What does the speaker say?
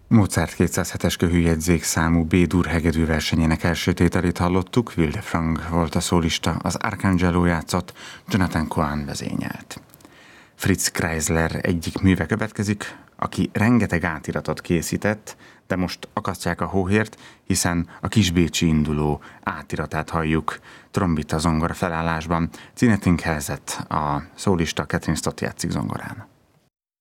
Mozart 207-es köhőjegyzék számú B-dur hegedű versenyének első tételét hallottuk, Wilde Frank volt a szólista, az Arcangelo játszott, Jonathan Cohen vezényelt. Fritz Kreisler egyik műve következik, aki rengeteg átiratot készített, de most akasztják a hóhért, hiszen a kisbécsi induló átiratát halljuk trombita zongora felállásban. Zinneting Helzet a szólista, Catherine Stott játszik zongorán.